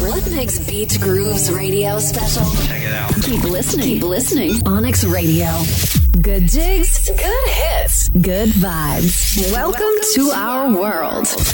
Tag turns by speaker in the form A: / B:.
A: Rhythmix Beats Grooves radio special.
B: Check it out.
A: Keep listening. Keep listening. Onyx Radio. Good jigs, good hits, good vibes. Welcome to our world.